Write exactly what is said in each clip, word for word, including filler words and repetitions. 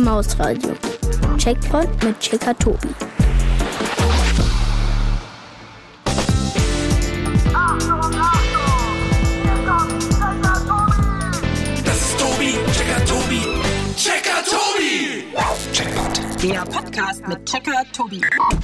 Mausradio. Checkpoint mit Checker Tobi. Das ist Tobi, Checker Tobi, Checker Tobi. Checkpoint. Der Podcast mit Checker Tobi.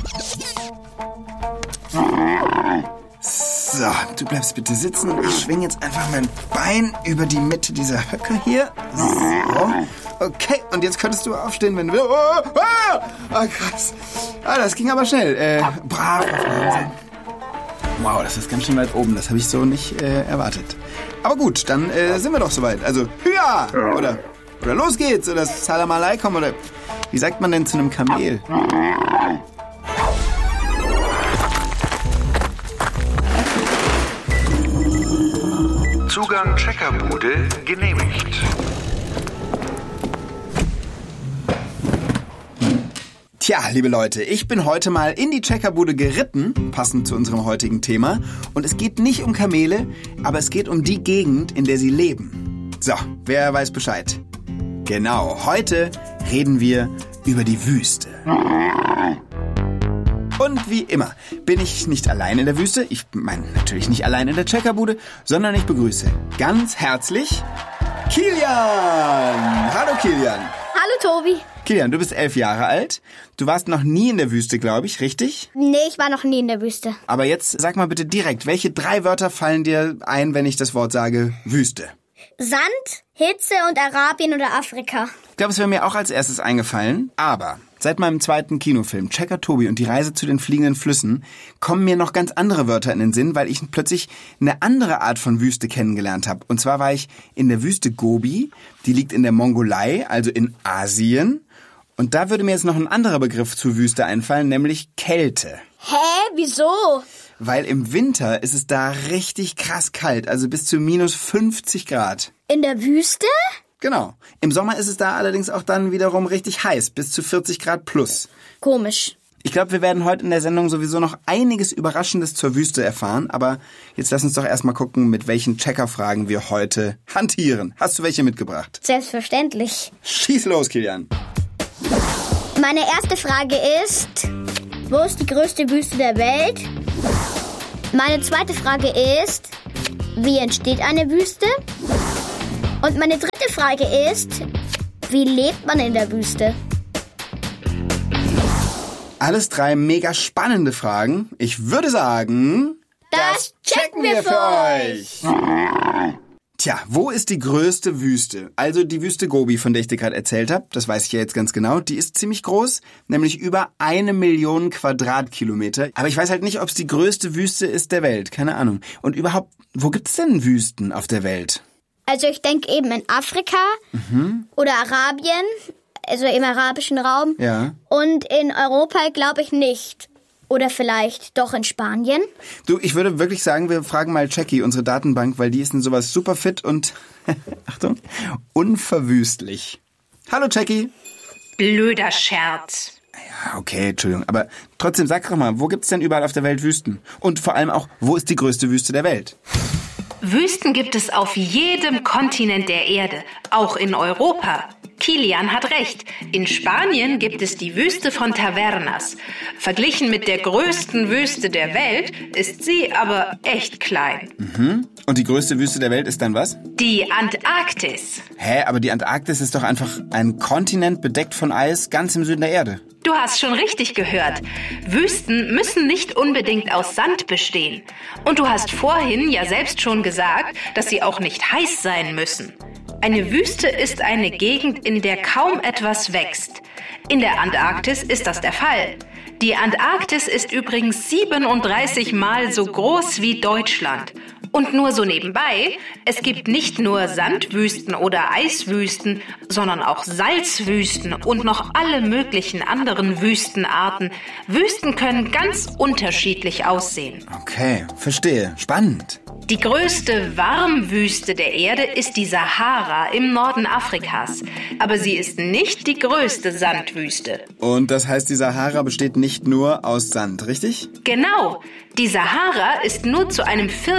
So, du bleibst bitte sitzen und ich schwinge jetzt einfach mein Bein über die Mitte dieser Höcker hier. So. Okay, und jetzt könntest du aufstehen, wenn du willst. Oh, oh, oh, krass. Ah, das ging aber schnell. Äh, brav. Wow, das ist ganz schön weit oben. Das habe ich so nicht äh, erwartet. Aber gut, dann äh, sind wir doch soweit. Also, hüa! Oder, oder los geht's. Oder Salam Aleikum. Oder wie sagt man denn zu einem Kamel? Zugang Checkerbude genehmigt. Tja, liebe Leute, ich bin heute mal in die Checkerbude geritten, passend zu unserem heutigen Thema. Und es geht nicht um Kamele, aber es geht um die Gegend, in der sie leben. So, wer weiß Bescheid? Genau, heute reden wir über die Wüste. Und wie immer bin ich nicht allein in der Wüste. Ich meine natürlich nicht allein in der Checkerbude, sondern ich begrüße ganz herzlich Kilian. Hallo Kilian. Hallo Tobi. Kilian, du bist elf Jahre alt. Du warst noch nie in der Wüste, glaube ich, richtig? Nee, ich war noch nie in der Wüste. Aber jetzt sag mal bitte direkt, welche drei Wörter fallen dir ein, wenn ich das Wort sage Wüste? Sand, Hitze und Arabien oder Afrika. Ich glaube, es wäre mir auch als erstes eingefallen, aber seit meinem zweiten Kinofilm Checker Tobi und die Reise zu den fliegenden Flüssen kommen mir noch ganz andere Wörter in den Sinn, weil ich plötzlich eine andere Art von Wüste kennengelernt habe. Und zwar war ich in der Wüste Gobi, die liegt in der Mongolei, also in Asien. Und da würde mir jetzt noch ein anderer Begriff zur Wüste einfallen, nämlich Kälte. Hä? Wieso? Weil im Winter ist es da richtig krass kalt, also bis zu minus fünfzig Grad. In der Wüste? Genau. Im Sommer ist es da allerdings auch dann wiederum richtig heiß, bis zu vierzig Grad plus. Komisch. Ich glaube, wir werden heute in der Sendung sowieso noch einiges Überraschendes zur Wüste erfahren, aber jetzt lass uns doch erstmal gucken, mit welchen Checkerfragen wir heute hantieren. Hast du welche mitgebracht? Selbstverständlich. Schieß los, Kilian. Meine erste Frage ist, wo ist die größte Wüste der Welt? Meine zweite Frage ist, wie entsteht eine Wüste? Und meine dritte Frage ist, wie lebt man in der Wüste? Alles drei mega spannende Fragen. Ich würde sagen, das checken wir für euch. Tja, wo ist die größte Wüste? Also die Wüste Gobi, von der ich dir gerade erzählt habe, das weiß ich ja jetzt ganz genau, die ist ziemlich groß, nämlich über eine Million Quadratkilometer. Aber ich weiß halt nicht, ob es die größte Wüste ist der Welt, keine Ahnung. Und überhaupt, wo gibt's denn Wüsten auf der Welt? Also ich denke eben in Afrika mhm. oder Arabien, also im arabischen Raum. Ja. Und in Europa glaube ich nicht. Oder vielleicht doch in Spanien. Du, ich würde wirklich sagen, wir fragen mal Jackie, unsere Datenbank, weil die ist in sowas super fit und, Achtung, unverwüstlich. Hallo Jackie. Blöder Scherz. Ja, okay, Entschuldigung. Aber trotzdem, sag doch mal, wo gibt's denn überall auf der Welt Wüsten? Und vor allem auch, wo ist die größte Wüste der Welt? Wüsten gibt es auf jedem Kontinent der Erde, auch in Europa. Kilian hat recht. In Spanien gibt es die Wüste von Tavernas. Verglichen mit der größten Wüste der Welt ist sie aber echt klein. Mhm. Und die größte Wüste der Welt ist dann was? Die Antarktis. Hä, aber die Antarktis ist doch einfach ein Kontinent bedeckt von Eis ganz im Süden der Erde. Du hast schon richtig gehört. Wüsten müssen nicht unbedingt aus Sand bestehen. Und du hast vorhin ja selbst schon gesagt, dass sie auch nicht heiß sein müssen. Eine Wüste ist eine Gegend, in der kaum etwas wächst. In der Antarktis ist das der Fall. Die Antarktis ist übrigens siebenunddreißig Mal so groß wie Deutschland. Und nur so nebenbei, es gibt nicht nur Sandwüsten oder Eiswüsten, sondern auch Salzwüsten und noch alle möglichen anderen Wüstenarten. Wüsten können ganz unterschiedlich aussehen. Okay, verstehe. Spannend. Die größte Warmwüste der Erde ist die Sahara im Norden Afrikas. Aber sie ist nicht die größte Sandwüste. Und das heißt, die Sahara besteht nicht nur aus Sand, richtig? Genau. Die Sahara ist nur zu einem Viertel eine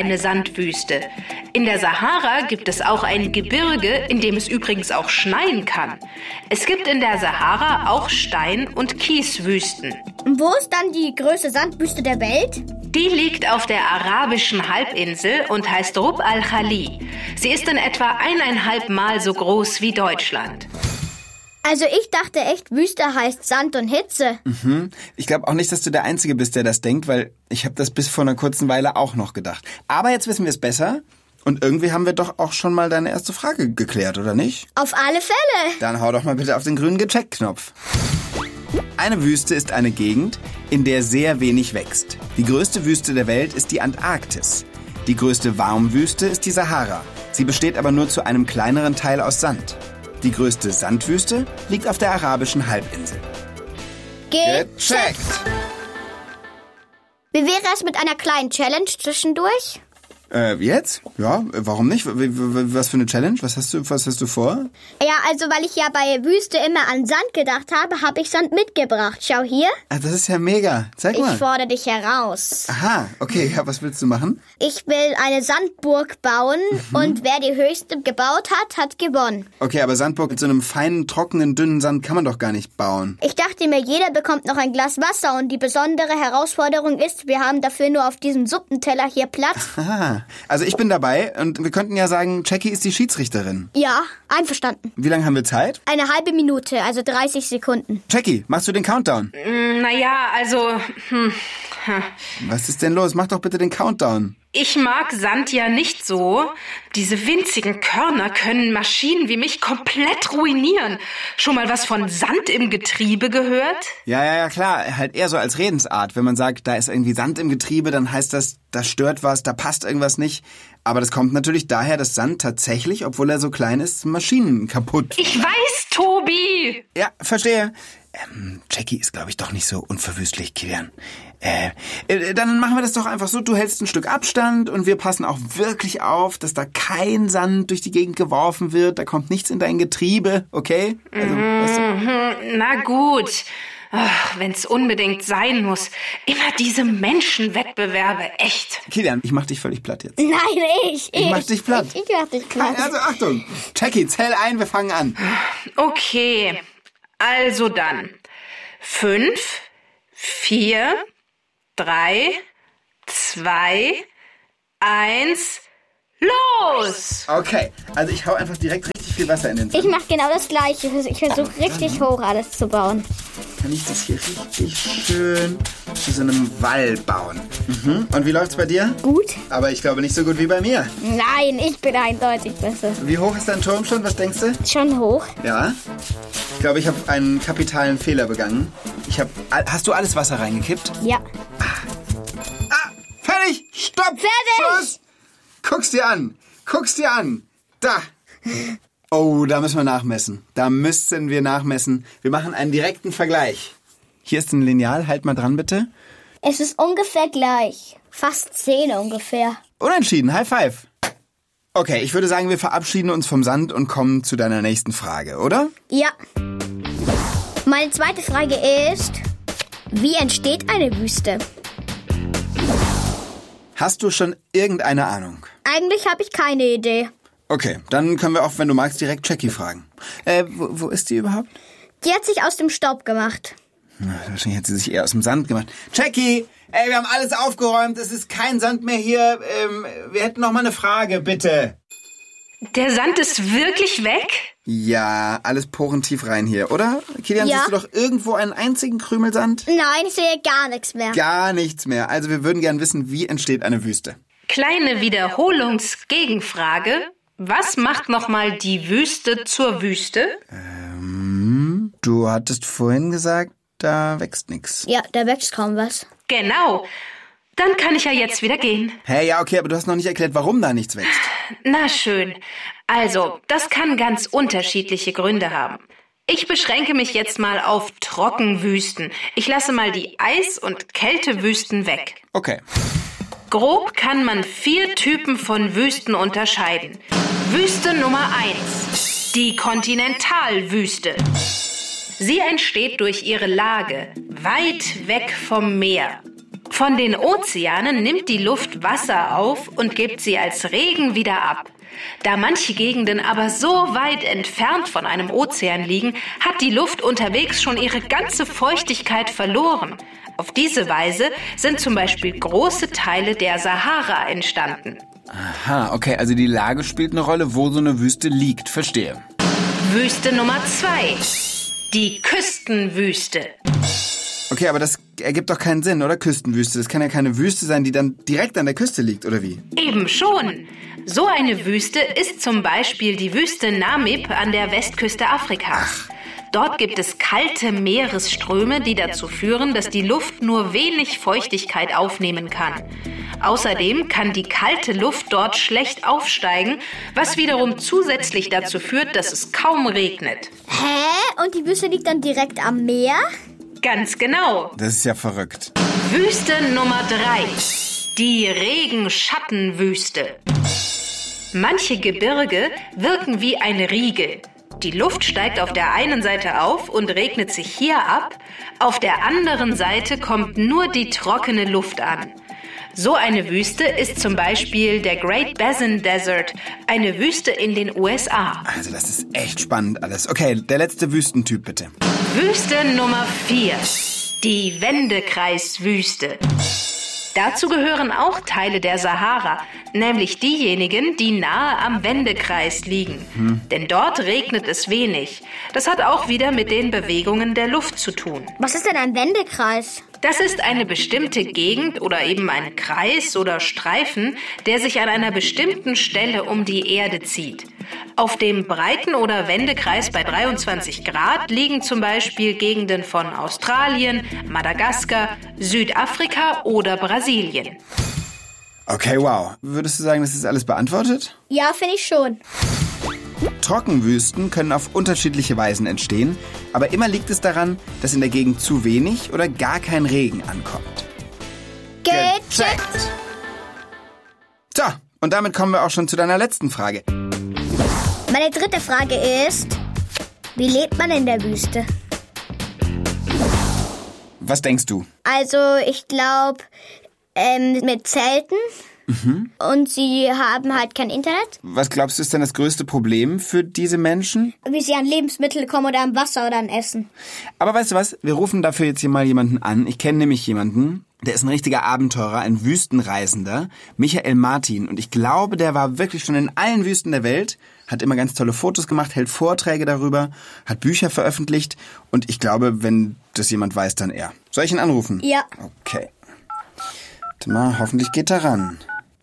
eine Sandwüste. In der Sahara gibt es auch ein Gebirge, in dem es übrigens auch schneien kann. Es gibt in der Sahara auch Stein- und Kieswüsten. Und wo ist dann die größte Sandwüste der Welt? Die liegt auf der arabischen Halbinsel und heißt Rub al-Khali. Sie ist in etwa eineinhalb Mal so groß wie Deutschland. Also ich dachte echt, Wüste heißt Sand und Hitze. Mhm. Ich glaube auch nicht, dass du der Einzige bist, der das denkt, weil ich habe das bis vor einer kurzen Weile auch noch gedacht. Aber jetzt wissen wir es besser und irgendwie haben wir doch auch schon mal deine erste Frage geklärt, oder nicht? Auf alle Fälle. Dann hau doch mal bitte auf den grünen Gecheckt-Knopf. Eine Wüste ist eine Gegend, in der sehr wenig wächst. Die größte Wüste der Welt ist die Antarktis. Die größte Warmwüste ist die Sahara. Sie besteht aber nur zu einem kleineren Teil aus Sand. Die größte Sandwüste liegt auf der arabischen Halbinsel. Gecheckt. Wie wäre es mit einer kleinen Challenge zwischendurch? Äh, jetzt? Ja, warum nicht? W- w- Was für eine Challenge? Was hast du, was hast du vor? Ja, also weil ich ja bei Wüste immer an Sand gedacht habe, habe ich Sand mitgebracht. Schau hier. Ah, das ist ja mega. Zeig Ich mal. fordere dich heraus. Aha, okay. Ja, was willst du machen? Ich will eine Sandburg bauen und wer die höchste gebaut hat, hat gewonnen. Okay, aber Sandburg mit so einem feinen, trockenen, dünnen Sand kann man doch gar nicht bauen. Ich dachte mir, jeder bekommt noch ein Glas Wasser und die besondere Herausforderung ist, wir haben dafür nur auf diesem Suppenteller hier Platz. Aha. Also ich bin dabei und wir könnten ja sagen, Jackie ist die Schiedsrichterin. Ja, einverstanden. Wie lange haben wir Zeit? Eine halbe Minute, also dreißig Sekunden. Jackie, machst du den Countdown? Naja, also, hm, Was ist denn los? Mach doch bitte den Countdown. ich mag Sand ja nicht so. Diese winzigen Körner können Maschinen wie mich komplett ruinieren. Schon mal was von Sand im Getriebe gehört? Ja, ja, ja, klar. Halt eher so als Redensart. Wenn man sagt, da ist irgendwie Sand im Getriebe, dann heißt das, da stört was, da passt irgendwas nicht. Aber das kommt natürlich daher, dass Sand tatsächlich, obwohl er so klein ist, Maschinen kaputt. Ich weiß, Tobi! Ja, verstehe. Ähm, Jackie ist, glaube ich, doch nicht so unverwüstlich, Kilian. Äh, äh, dann machen wir das doch einfach so. Du hältst ein Stück Abstand und wir passen auch wirklich auf, dass da kein Sand durch die Gegend geworfen wird. Da kommt nichts in dein Getriebe, okay? Also, weißt du, Na gut. Ach, wenn's unbedingt sein muss. Immer diese Menschenwettbewerbe, echt. Kilian, ich mach dich völlig platt jetzt. Nein, ich, ich. Ich mach dich platt. Ich, ich mach dich platt. Also Achtung, Jackie, zähl ein, wir fangen an. Okay, also dann. Fünf, vier, drei, zwei, eins, los! Okay, also ich hau einfach direkt richtig viel Wasser in den Sand. Ich mach genau das Gleiche. Ich versuche richtig hoch alles zu bauen. Kann ich das hier richtig schön zu so einem Wall bauen. Mhm. Und wie läuft's bei dir? Gut? Aber ich glaube nicht so gut wie bei mir. Nein, ich bin eindeutig besser. Wie hoch ist dein Turm schon? Was denkst du? Schon hoch? Ja. Ich glaube, ich habe einen kapitalen Fehler begangen. Ich habe. Hast du alles Wasser reingekippt? Ja. Ah, fertig! Stopp! Fertig! Schluss! Guck's dir an! Guck's dir an! Da! Oh, da müssen wir nachmessen. Da müssen wir nachmessen. Wir machen einen direkten Vergleich. Hier ist ein Lineal. Halt mal dran, bitte. Es ist ungefähr gleich. Fast zehn ungefähr. Unentschieden. High five. Okay, ich würde sagen, wir verabschieden uns vom Sand und kommen zu deiner nächsten Frage, oder? Ja. Meine zweite Frage ist, wie entsteht eine Wüste? Hast du schon irgendeine Ahnung? Eigentlich habe ich keine Idee. Okay, dann können wir auch, wenn du magst, direkt Jackie fragen. Äh, wo, wo ist die überhaupt? Die hat sich aus dem Staub gemacht. Na, wahrscheinlich hat sie sich eher aus dem Sand gemacht. Jackie, ey, wir haben alles aufgeräumt. Es ist kein Sand mehr hier. Ähm, wir hätten noch mal eine Frage, bitte. Der Sand ist wirklich weg? Ja, alles porentief rein hier, oder? Kilian, Ja. siehst du doch irgendwo einen einzigen Krümel Sand? Nein, ich sehe gar nichts mehr. Gar nichts mehr. Also wir würden gern wissen, wie entsteht eine Wüste? Kleine Wiederholungsgegenfrage. Was macht nochmal die Wüste zur Wüste? Ähm, du hattest vorhin gesagt, da wächst nichts. Ja, da wächst kaum was. Genau. Dann kann ich ja jetzt wieder gehen. Hey, ja, okay, aber du hast noch nicht erklärt, warum da nichts wächst. Na schön. Also, das kann ganz unterschiedliche Gründe haben. Ich beschränke mich jetzt mal auf Trockenwüsten. Ich lasse mal die Eis- und Kältewüsten weg. Okay. Grob kann man vier Typen von Wüsten unterscheiden. Wüste Nummer eins. Die Kontinentalwüste. Sie entsteht durch ihre Lage, weit weg vom Meer. Von den Ozeanen nimmt die Luft Wasser auf und gibt sie als Regen wieder ab. Da manche Gegenden aber so weit entfernt von einem Ozean liegen, hat die Luft unterwegs schon ihre ganze Feuchtigkeit verloren. Auf diese Weise sind zum Beispiel große Teile der Sahara entstanden. Aha, okay, also die Lage spielt eine Rolle, wo so eine Wüste liegt. Verstehe. Wüste Nummer zwei. Die Küstenwüste. Okay, aber das ergibt doch keinen Sinn, oder? Küstenwüste. Das kann ja keine Wüste sein, die dann direkt an der Küste liegt, oder wie? Eben schon. So eine Wüste ist zum Beispiel die Wüste Namib an der Westküste Afrikas. Dort gibt es kalte Meeresströme, die dazu führen, dass die Luft nur wenig Feuchtigkeit aufnehmen kann. Außerdem kann die kalte Luft dort schlecht aufsteigen, was wiederum zusätzlich dazu führt, dass es kaum regnet. Hä? Und die Wüste liegt dann direkt am Meer? Ganz genau. Das ist ja verrückt. Wüste Nummer drei. Die Regenschattenwüste. Manche Gebirge wirken wie ein Riegel. Die Luft steigt auf der einen Seite auf und regnet sich hier ab. Auf der anderen Seite kommt nur die trockene Luft an. So eine Wüste ist zum Beispiel der Great Basin Desert, eine Wüste in den U S A. Also das ist echt spannend alles. Okay, der letzte Wüstentyp bitte. Wüste Nummer vier. Die Wendekreiswüste. Dazu gehören auch Teile der Sahara, nämlich diejenigen, die nahe am Wendekreis liegen. Hm. Denn dort regnet es wenig. Das hat auch wieder mit den Bewegungen der Luft zu tun. Was ist denn ein Wendekreis? Das ist eine bestimmte Gegend oder eben ein Kreis oder Streifen, der sich an einer bestimmten Stelle um die Erde zieht. Auf dem Breiten- oder Wendekreis bei dreiundzwanzig Grad liegen zum Beispiel Gegenden von Australien, Madagaskar, Südafrika oder Brasilien. Okay, wow. Würdest du sagen, das ist alles beantwortet? Ja, finde ich schon. Trockenwüsten können auf unterschiedliche Weisen entstehen, aber immer liegt es daran, dass in der Gegend zu wenig oder gar kein Regen ankommt. Gecheckt! So, und damit kommen wir auch schon zu deiner letzten Frage. Meine dritte Frage ist, wie lebt man in der Wüste? Was denkst du? Also, ich glaube, ähm, mit Zelten. Mhm. Und sie haben halt kein Internet. Was glaubst du, ist denn das größte Problem für diese Menschen? Wie sie an Lebensmittel kommen oder an Wasser oder an Essen. Aber weißt du was? Wir rufen dafür jetzt hier mal jemanden an. Ich kenne nämlich jemanden, der ist ein richtiger Abenteurer, ein Wüstenreisender, Michael Martin. Und ich glaube, der war wirklich schon in allen Wüsten der Welt, hat immer ganz tolle Fotos gemacht, hält Vorträge darüber, hat Bücher veröffentlicht. Und ich glaube, wenn das jemand weiß, dann er. Soll ich ihn anrufen? Ja. Okay. Warte mal, hoffentlich geht er ran.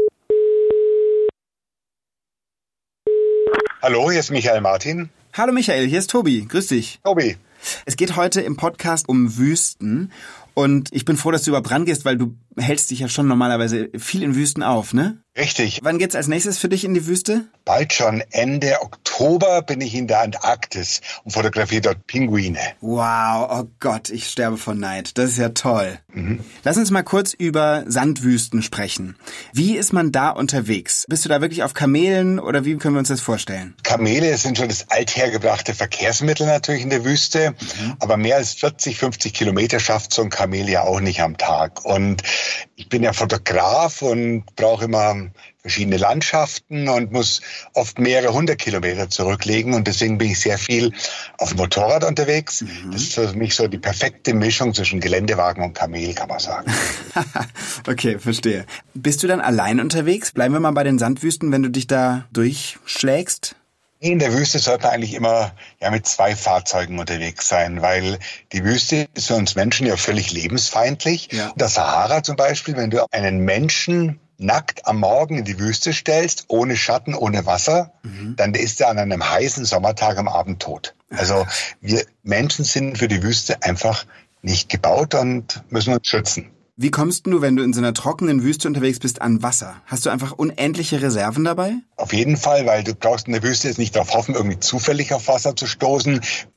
Hallo, hier ist Michael Martin. Hallo Michael, hier ist Tobi. Grüß dich. Tobi. Es geht heute im Podcast um Wüsten. Und ich bin froh, dass du überhaupt rangehst, weil du hältst dich ja schon normalerweise viel in Wüsten auf, ne? Richtig. Wann geht's als nächstes für dich in die Wüste? Bald schon. Ende Oktober bin ich in der Antarktis und fotografiere dort Pinguine. Wow, oh Gott, ich sterbe vor Neid. Das ist ja toll. Mhm. Lass uns mal kurz über Sandwüsten sprechen. Wie ist man da unterwegs? Bist du da wirklich auf Kamelen oder wie können wir uns das vorstellen? Kamele sind schon das althergebrachte Verkehrsmittel natürlich in der Wüste, mhm. aber mehr als vierzig, fünfzig Kilometer schafft so ein Kamel ja auch nicht am Tag. Und ich bin ja Fotograf und brauche immer verschiedene Landschaften und muss oft mehrere hundert Kilometer zurücklegen und deswegen bin ich sehr viel auf dem Motorrad unterwegs. Mhm. Das ist für mich so die perfekte Mischung zwischen Geländewagen und Kamel, kann man sagen. Okay, verstehe. Bist du dann allein unterwegs? Bleiben wir mal bei den Sandwüsten, wenn du dich da durchschlägst? In der Wüste sollte man eigentlich immer ja mit zwei Fahrzeugen unterwegs sein, weil die Wüste ist für uns Menschen ja völlig lebensfeindlich. Ja. Der Sahara zum Beispiel, wenn du einen Menschen nackt am Morgen in die Wüste stellst, ohne Schatten, ohne Wasser, mhm. dann ist er an einem heißen Sommertag am Abend tot. Also wir Menschen sind für die Wüste einfach nicht gebaut und müssen uns schützen. Wie kommst du, wenn du in so einer trockenen Wüste unterwegs bist, an Wasser? Hast du einfach unendliche Reserven dabei? Auf jeden Fall, weil du brauchst in der Wüste jetzt nicht darauf hoffen, irgendwie zufällig auf Wasser zu stoßen.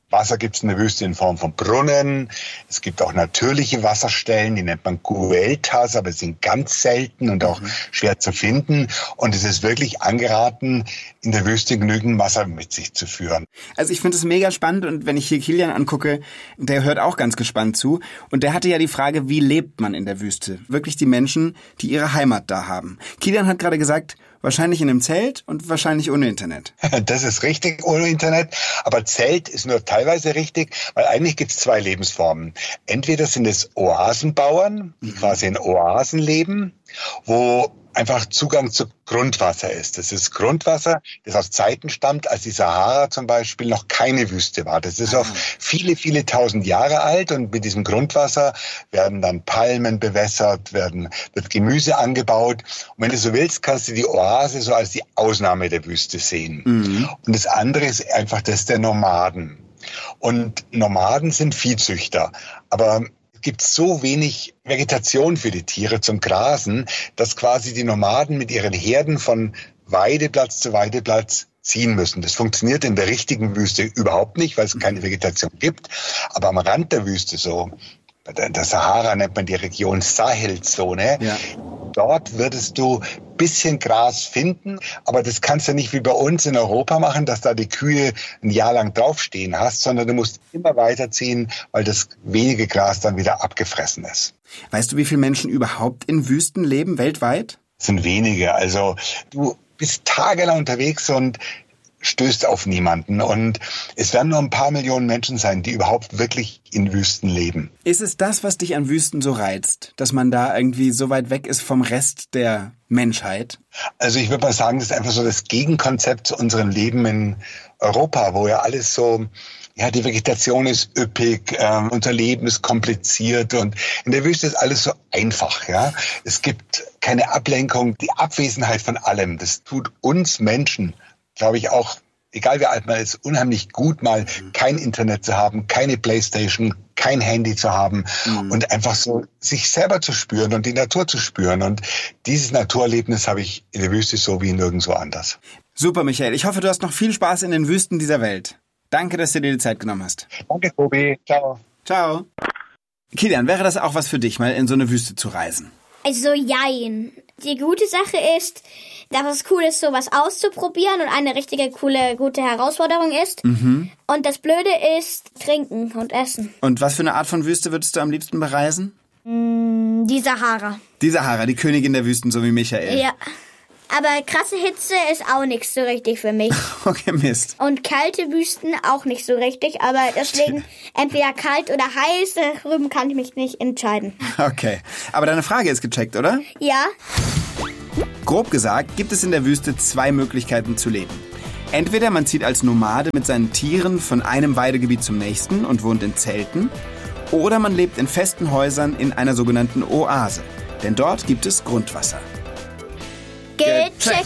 Wasser gibt es in der Wüste in Form von Brunnen. Es gibt auch natürliche Wasserstellen, die nennt man Gueltas, aber sind ganz selten und auch mhm. schwer zu finden. Und es ist wirklich angeraten, in der Wüste genügend Wasser mit sich zu führen. Also ich finde es mega spannend und wenn ich hier Kilian angucke, der hört auch ganz gespannt zu. Und der hatte ja die Frage, wie lebt man in der Wüste? Wirklich die Menschen, die ihre Heimat da haben. Kilian hat gerade gesagt, wahrscheinlich in einem Zelt und wahrscheinlich ohne Internet. Das ist richtig, ohne Internet. Aber Zelt ist nur teilweise richtig, weil eigentlich gibt es zwei Lebensformen. Entweder sind es Oasenbauern, die quasi in Oasen leben, wo einfach Zugang zu Grundwasser ist. Das ist Grundwasser, das aus Zeiten stammt, als die Sahara zum Beispiel noch keine Wüste war. Das ist auch viele, viele tausend Jahre alt und mit diesem Grundwasser werden dann Palmen bewässert, werden, wird Gemüse angebaut. Und wenn du so willst, kannst du die Oase so als die Ausnahme der Wüste sehen. Mhm. Und das andere ist einfach das der Nomaden. Und Nomaden sind Viehzüchter, aber es gibt so wenig Vegetation für die Tiere zum Grasen, dass quasi die Nomaden mit ihren Herden von Weideplatz zu Weideplatz ziehen müssen. Das funktioniert in der richtigen Wüste überhaupt nicht, weil es keine Vegetation gibt. Aber am Rand der Wüste, so in der Sahara nennt man die Region Sahelzone, ja. Dort würdest du ein bisschen Gras finden, aber das kannst du nicht wie bei uns in Europa machen, dass da die Kühe ein Jahr lang draufstehen hast, sondern du musst immer weiterziehen, weil das wenige Gras dann wieder abgefressen ist. Weißt du, wie viele Menschen überhaupt in Wüsten leben weltweit? Das sind wenige. Also du bist tagelang unterwegs und stößt auf niemanden. Und es werden nur ein paar Millionen Menschen sein, die überhaupt wirklich in Wüsten leben. Ist es das, was dich an Wüsten so reizt? Dass man da irgendwie so weit weg ist vom Rest der Menschheit? Also ich würde mal sagen, das ist einfach so das Gegenkonzept zu unserem Leben in Europa, wo ja alles so, ja, die Vegetation ist üppig, äh, unser Leben ist kompliziert und in der Wüste ist alles so einfach, ja. Es gibt keine Ablenkung, die Abwesenheit von allem. Das tut uns Menschen, glaube ich, auch, egal wie alt man ist, unheimlich gut, mal kein Internet zu haben, keine Playstation, kein Handy zu haben mhm. und einfach so sich selber zu spüren und die Natur zu spüren. Und dieses Naturerlebnis habe ich in der Wüste so wie nirgendwo anders. Super, Michael. Ich hoffe, du hast noch viel Spaß in den Wüsten dieser Welt. Danke, dass du dir die Zeit genommen hast. Danke, Tobi. Ciao. Ciao. Kilian, wäre das auch was für dich, mal in so eine Wüste zu reisen? Also jein. Die gute Sache ist, dass es cool ist, sowas auszuprobieren und eine richtige, coole, gute Herausforderung ist. Mhm. Und das Blöde ist Trinken und Essen. Und was für eine Art von Wüste würdest du am liebsten bereisen? Mm, die Sahara. Die Sahara, die Königin der Wüsten, so wie Michael. Ja. Aber krasse Hitze ist auch nichts so richtig für mich. Okay, Mist. Und kalte Wüsten auch nicht so richtig. Aber deswegen entweder kalt oder heiß, darüber kann ich mich nicht entscheiden. Okay. Aber deine Frage ist gecheckt, oder? Ja. Grob gesagt gibt es in der Wüste zwei Möglichkeiten zu leben. Entweder man zieht als Nomade mit seinen Tieren von einem Weidegebiet zum nächsten und wohnt in Zelten. Oder man lebt in festen Häusern in einer sogenannten Oase. Denn dort gibt es Grundwasser. Gecheckt.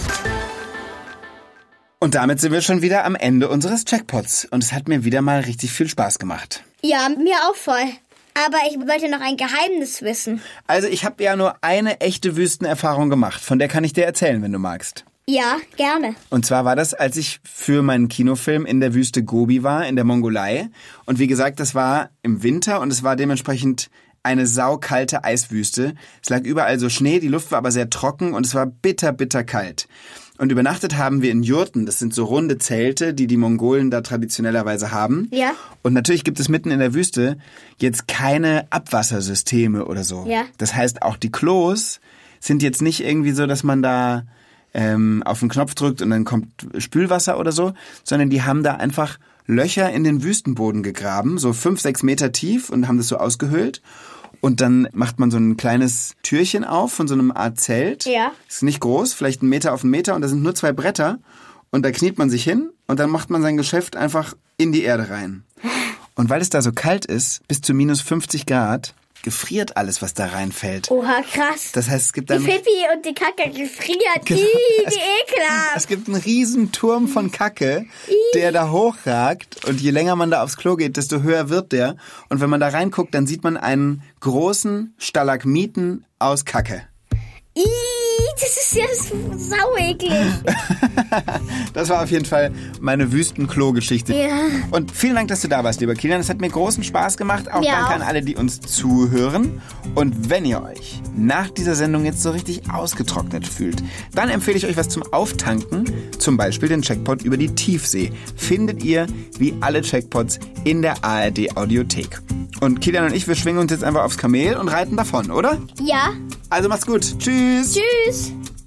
Und damit sind wir schon wieder am Ende unseres Checkpots. Und es hat mir wieder mal richtig viel Spaß gemacht. Ja, mir auch voll. Aber ich wollte noch ein Geheimnis wissen. Also ich habe ja nur eine echte Wüstenerfahrung gemacht. Von der kann ich dir erzählen, wenn du magst. Ja, gerne. Und zwar war das, als ich für meinen Kinofilm in der Wüste Gobi war, in der Mongolei. Und wie gesagt, das war im Winter und es war dementsprechend eine saukalte Eiswüste. Es lag überall so Schnee, die Luft war aber sehr trocken und es war bitter, bitter kalt. Und übernachtet haben wir in Jurten. Das sind so runde Zelte, die die Mongolen da traditionellerweise haben. Ja. Und natürlich gibt es mitten in der Wüste jetzt keine Abwassersysteme oder so. Ja. Das heißt, auch die Klos sind jetzt nicht irgendwie so, dass man da ähm, auf den Knopf drückt und dann kommt Spülwasser oder so, sondern die haben da einfach Löcher in den Wüstenboden gegraben, so fünf, sechs Meter tief und haben das so ausgehöhlt. Und dann macht man so ein kleines Türchen auf von so einem Art Zelt. Ja. Ist nicht groß, vielleicht einen Meter auf einen Meter und da sind nur zwei Bretter. Und da kniet man sich hin und dann macht man sein Geschäft einfach in die Erde rein. Und weil es da so kalt ist, bis zu minus fünfzig Grad, gefriert alles, was da reinfällt. Oha, krass. Das heißt, es gibt dann... Die Pipi und die Kacke gefriert. Genau. Ih, Es- wie ekelhaft. Es gibt einen riesen Turm von Kacke, der da hochragt. Und je länger man da aufs Klo geht, desto höher wird der. Und wenn man da reinguckt, dann sieht man einen großen Stalagmiten aus Kacke. Ih, das ist ja sau eklig. Das war auf jeden Fall meine Wüstenklo-Geschichte. Ja. Und vielen Dank, dass du da warst, lieber Kilian. Es hat mir großen Spaß gemacht. Auch Ja. danke an alle, die uns zuhören. Und wenn ihr euch nach dieser Sendung jetzt so richtig ausgetrocknet fühlt, dann empfehle ich euch was zum Auftanken. Zum Beispiel den Checkpot über die Tiefsee. Findet ihr wie alle Checkpots in der A R D-Audiothek. Und Kilian und ich, wir schwingen uns jetzt einfach aufs Kamel und reiten davon, oder? Ja. Also macht's gut. Tschüss. Tschüss.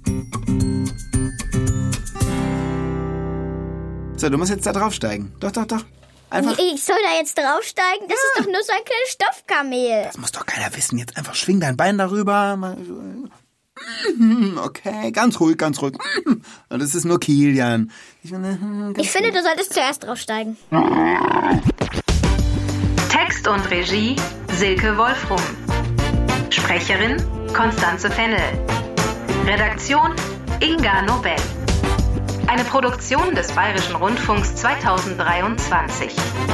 So, du musst jetzt da draufsteigen. Doch, doch, doch. Einfach. Ich soll da jetzt draufsteigen? Das ist doch nur so ein kleines Stoffkamel. Das muss doch keiner wissen. Jetzt einfach schwing dein Bein darüber. Okay, ganz ruhig, ganz ruhig. Und das ist nur Kilian. Ich, finde, ich finde, du solltest zuerst draufsteigen. Text und Regie Silke Wolfrum. Sprecherin Konstanze Fennel. Redaktion Inga Nobel. Eine Produktion des Bayerischen Rundfunks zweitausenddreiundzwanzig.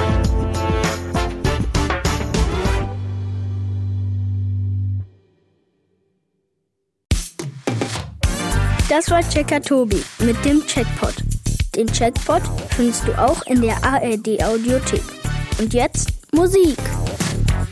Das war Checker Tobi mit dem Checkpot. Den Checkpot findest du auch in der A R D-Audiothek. Und jetzt Musik.